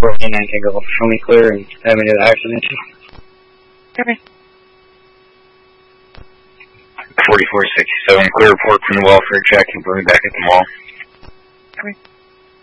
49 can go show me clear and have me to the accident. Okay. 4467, clear report from the welfare check and bring me back at the mall. Okay.